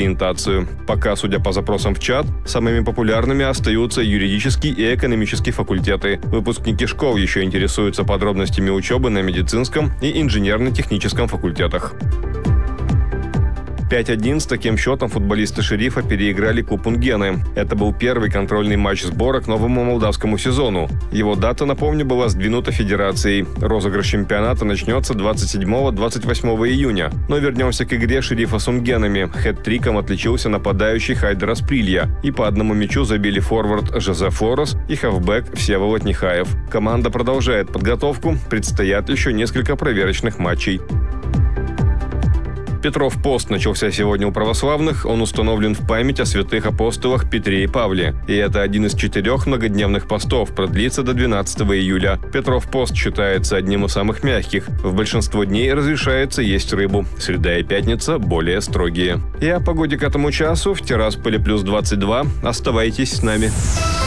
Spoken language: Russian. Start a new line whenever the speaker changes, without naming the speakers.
ориентацию. Пока, судя по запросам в чат, самыми популярными остаются юридический и экономический факультеты. Выпускники школ еще интересуются подробностями учебы на медицинском и инженерно-техническом факультетах. 5-1 с таким счетом футболисты «Шерифа» переиграли Купунгены. Это был первый контрольный матч сбора к новому молдавскому сезону. Его дата, напомню, была сдвинута федерацией. Розыгрыш чемпионата начнется 27-28 июня. Но вернемся к игре «Шерифа» с унгенами. Хэт-триком отличился нападающий Хайдер Асприлья. И по одному мячу забили форвард Жозеф Флорес и хавбэк Всеволод Нехаев. Команда продолжает подготовку. Предстоят еще несколько проверочных матчей. Петров пост начался сегодня у православных. Он установлен в память о святых апостолах Петре и Павле. И это один из 4 многодневных постов, продлится до 12 июля. Петров пост считается одним из самых мягких. В большинство дней разрешается есть рыбу. Среда и пятница более строгие. И о погоде к этому часу в Тирасполе +22. Оставайтесь с нами.